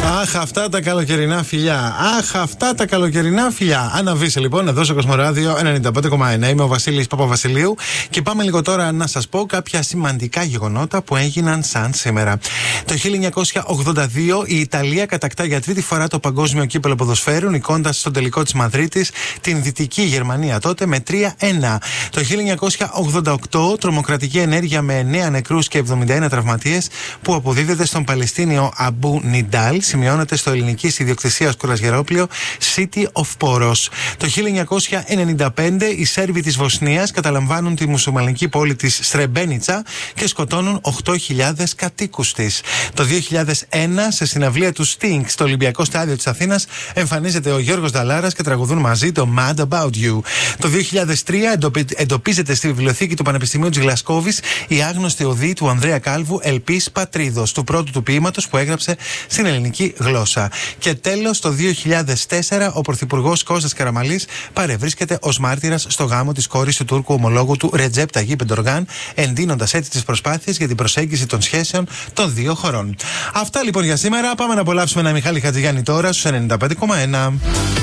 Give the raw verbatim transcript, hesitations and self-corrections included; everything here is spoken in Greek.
Αχ, αυτά τα καλοκαιρινά φιλιά. Αχ, αυτά τα καλοκαιρινά φιλιά. Αναβήσε λοιπόν εδώ στο Κοσμοράδιο ενενήντα πέντε κόμμα ένα. Είμαι ο Βασίλης Παπαβασιλείου και πάμε λίγο τώρα να σας πω κάποια σημαντικά γεγονότα που έγιναν σαν σήμερα. Το χίλια εννιακόσια ογδόντα δύο η Ιταλία κατακτά για τρίτη φορά το παγκόσμιο κύπελλο ποδοσφαίρου, νικώντας στον τελικό της Μαδρίτης την Δυτική Γερμανία τότε με τρία ένα. Το χίλια εννιακόσια ογδόντα οκτώ τρομοκρατική ενέργεια με εννέα νεκρούς και εβδομήντα ένα τραυματίες που αποδίδεται στον Παλαιστίνιο Αμπού Νιντάλ σημειώνεται στο ελληνικής ιδιοκτησίας κουρασγερόπλιο City of Poros. Το χίλια εννιακόσια ενενήντα πέντε οι Σέρβοι της Βοσνίας καταλαμβάνουν τη μουσουλμανική πόλη της Σρεμπένιτσα και σκοτώνουν οκτώ χιλιάδες κατοίκους της. Το δύο χιλιάδες ένα σε συναυλία του Sting στο Ολυμπιακό Στάδιο της Αθήνας εμφανίζεται ο Γιώργος Νταλάρας και τραγουδούν μαζί το Mad About You. Το δύο χιλιάδες τρία εντοπίζεται στη βιβλιοθήκη του Πανεπιστημίου της Γλασκόβης η άγνωστη οδή του Ανδρέα Κάλβου Ελπίς Πατρίδος, του πρώτου του ποίηματος που έγραψε στην ελληνική γλώσσα. Και τέλος, το δύο χιλιάδες τέσσερα ο Πρωθυπουργός Κώστας Καραμανλής παρευρίσκεται ως μάρτυρας στο γάμο της κόρης του Τούρκου ομολόγου του Ρετζέπ Ταγίπ Ερντογάν, εντείνοντας έτσι τις προσπάθειες για την προσέγγιση των σχέσεων των δύο χωρών. Αυτά λοιπόν για σήμερα. Πάμε να απολαύσουμε ένα Μιχάλη Χατζηγιάννη τώρα στους ενενήντα πέντε κόμμα ένα.